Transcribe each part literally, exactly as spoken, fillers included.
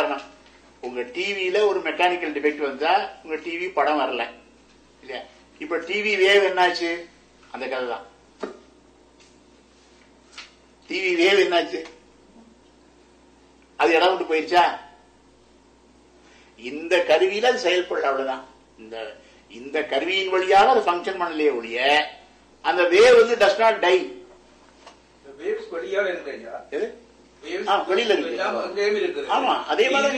உதாரணம், உங்க டிவியில ஒரு மெக்கானிக்கல் டிஃபெக்ட் வந்தா உங்க டிவி படம் வரல இல்லையா? இப்ப டிவி வேவ் என்னாச்சு? அந்த கதை தான். டிவி வேவ் என்னாச்சு? அது இடம் விட்டு போயிருச்சா? இந்த கருவியில அது செயல்படல, அவ்வளவுதான். இந்த இந்த கருவியின் வழியாக அது ஃபங்க்ஷன் பண்ணலையே ஒழிய அந்த வேவ் வந்து டஸ் நாட் டை. வெளியில இருக்கு. ஆமா, அதே மாதிரி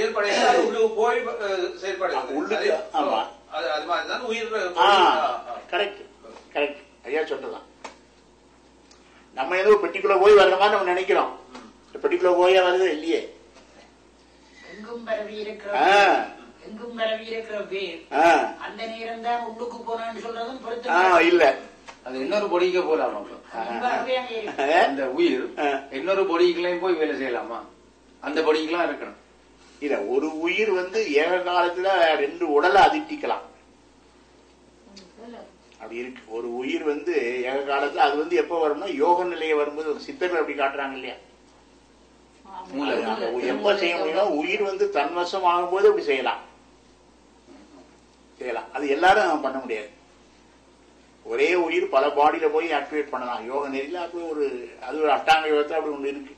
ஐயா சொல்லலாம். நம்ம ஏதோ பெட்டிக்குள்ள போய் வர்ற மாதிரி நம்ம நினைக்கிறோம். பெட்டிக்குள்ள போயா வருது இல்லையே. எங்கும் பரவி இருக்கிற எங்கும் பரவி இருக்கிற வேர் அந்த நேரம் தான் உள்ளுக்கு போனான்னு சொல்றதும் பொருத்தம் இல்ல. அது இன்னொரு பொடிக்க போலாமா? அந்த உயிர் இன்னொரு பொடிக்கெல்லாம் போய் வேலை செய்யலாமா? அந்த பொடிக்கெல்லாம் இருக்கணும் இல்ல. ஒரு உயிர் வந்து ஏக காலத்துல ரெண்டு உடலை அதிர்த்திக்கலாம், அப்படி இருக்கு. ஒரு உயிர் வந்து ஏக காலத்துல அது வந்து எப்ப வரும்னா யோக நிலையை வரும்போது ஒரு சித்தர்கள் அப்படி காட்டுறாங்க இல்லையா? எப்ப செய்ய முடியும்? உயிர் வந்து தன்வசம் ஆகும்போது அப்படி செய்யலாம் செய்யலாம் அது எல்லாரும் பண்ண முடியாது. ஒரே உயிர் பல பாடியில போய் ஆக்டிவேட் பண்ணலாம் யோக நெறியில. அப்படி ஒரு அது ஒரு அட்டாங்க யோகத்தை அப்படி ஒண்ணு இருக்கு.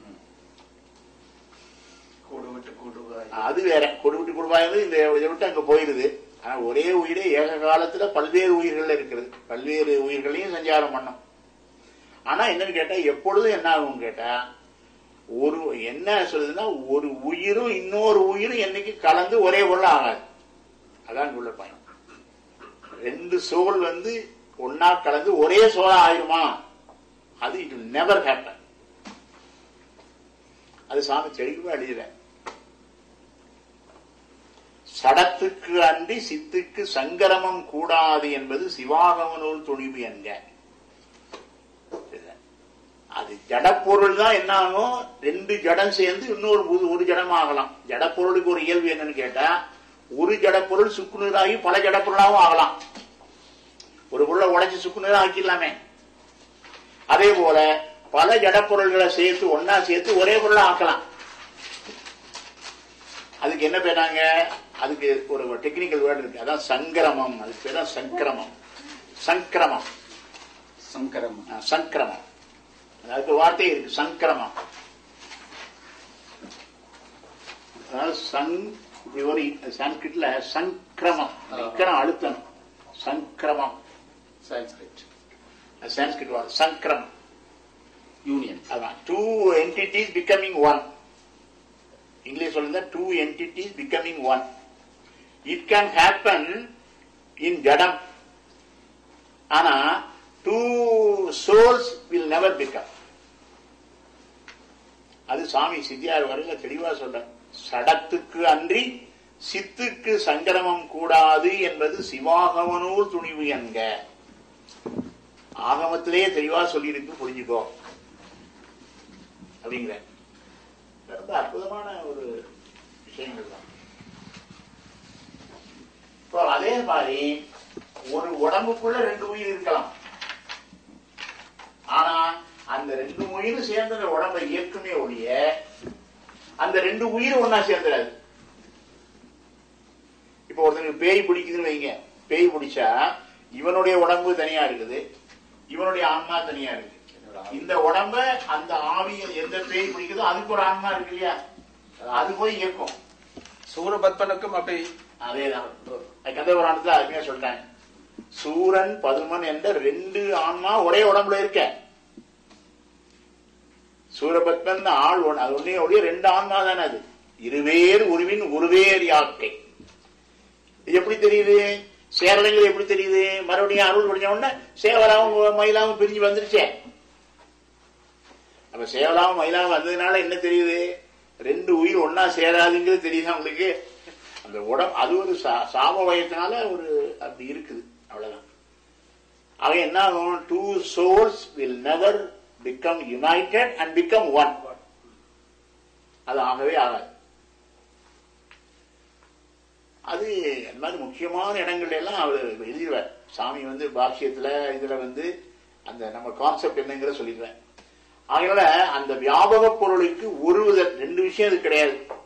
அது வேற. கொடுவிட்டு கொடுவாய் இந்த இதை விட்டு அங்க போயிருது. ஆனா ஒரே உயிரே ஏக காலத்துல பல்வேறு உயிர்கள் இருக்கிறது. பல்வேறு உயிர்களையும் சஞ்சாரம் பண்ணும். ஆனா என்னன்னு கேட்டா எப்பொழுதும் என்ன ஆகும் கேட்டா, ஒரு என்ன சொல்லுதுன்னா ஒரு உயிரும் இன்னொரு உயிரும் என்னைக்கு கலந்து ஒரே பொருள் ஆகாது. அதான் உள்ள பயணம். ரெண்டு சோல் வந்து ஒன்னா கலந்து ஒரே சோலா ஆயிருமா? அது இட் வில் நெவர் ஹேப்பன். அது சாமி தெளிவா எழுதுற. சடத்துக்கு அன்றி சித்துக்கு சங்கரமம் கூடாது என்பது சிவாகம நூல் துணிவு என்க. அது ஜடப்பொருள் தான் என்ன ஆகும்? ரெண்டு ஜடம் சேர்ந்து இன்னொரு ஒரு ஜடம் ஆகலாம். ஜடப்பொருளுக்கு ஒரு இயல்பு என்னன்னு கேட்டா, ஒரு ஜடப்பொருள் சுக்குநீராகி பல ஜடப்பொருளாகவும் ஆகலாம். ஒரு பொருளை உடைச்சு சுக்குநீரா ஆக்கிடலாமே. அதே போல பல ஜடப்பொருள்களை சேர்த்து ஒன்னா சேர்த்து ஒரே பொருளை ஆக்கலாம். அதுக்கு என்ன பேராங்க? அதுக்கு ஒரு டெக்னிக்கல் வேர்டு இருக்கு, அதான் சங்கிரமம். அதுக்கு பேர் தான் சங்கிரமம். சங்கிரமம் சங்கிரமம் சங்கிரமம் அதுக்கு வார்த்தை இருக்கு, சங்கிரமம். அதாவது சங் சான்ஸ்கிரிட்ல சங்கிரமம் அழுத்தணும். சங்கிரமம் சான்ஸ்கிரிட் சான்ஸ்கிரிட் வார்த்தை சங்கிரமம். யூனியன். அதான் two entities becoming one. English சொல்லுங்க, two entities becoming one. It can happen in ஜடம். ஆனா two souls will never become. அது சாமி சித்தியார் வரையில தெளிவா சொல்ற. சடத்துக்கு அன்றி சித்துக்கு சங்கரமம் கூடாது என்பது சிவாகமனூர் துணிவு என்க. ஆகமத்திலேயே தெளிவா சொல்லியிருக்கு, புரிஞ்சுக்கோ அப்படிங்கிற. ரொம்ப அற்புதமான ஒரு விஷயங்கள் தான். இப்போ அதே மாதிரி ஒரு உடம்புக்குள்ள ரெண்டு உயிர் இருக்கலாம். ஆனா அந்த ரெண்டு உயிரும் சேர்ந்த உடம்பை இயக்குமே ஒழிய அந்த ரெண்டு உயிரும் ஒன்னா சேர்ந்துடாது. இப்ப ஒருத்தனுக்கு பேய் பிடிக்குதுன்னு வைங்க. பேய் பிடிச்சா இவனுடைய உடம்பு தனியா இருக்குது, இவனுடைய ஆன்மா தனியா இருக்கு. இந்த உடம்ப அந்த ஆவி எந்த பேய் பிடிக்குதோ அதுக்கு ஒரு ஆன்மா இருக்கு இல்லையா? அது போய் இயக்கும். சூரபத்மனுக்கும் அப்படி அதேதான். கந்தபுராணத்துல அருமையா சொல்லிட்டாங்க. சூரன் பதுமன் என்ற ரெண்டு ஆன்மா ஒரே உடம்புல இருக்க. சூரபத்மன் ஆள் ஒன்று, அது ஒன்னே ஒழிய ரெண்டு ஆன்மா தானே. அது இருவேறு உருவின் உருவேறு யாக்கை. இது எப்படி தெரியுது? சேரலங்கள் எப்படி தெரியுது? மறுபடியும் அருள் படிச்ச உடனே சேவலாவும் மயிலாவும் பிரிஞ்சு வந்துருச்சே. அப்ப சேவலாவும் மயிலாவும் வந்ததுனால என்ன தெரியுது? ரெண்டு உயிர் ஒன்னா சேராதுங்கிறது தெரியுது உங்களுக்கு. அந்த உடம்பு அது ஒரு சாம வயத்தினால ஒரு அப்படி இருக்குது, அவ்வளவுதான். ஆக என்ன ஆகும்? Two souls will never become United and become one. அது ஆகவே ஆகாது. அது அந்த மாதிரி முக்கியமான இடங்கள்ல எல்லாம் அவர் எழுதிடுவார் சாமி வந்து பாஷ்யத்துல. இதுல வந்து அந்த நம்ம கான்செப்ட் என்னங்கிற சொல்லிடுவேன். அதனால அந்த வியாபக பொருளுக்கு ஒரு ரெண்டு விஷயம் அது கிடையாது.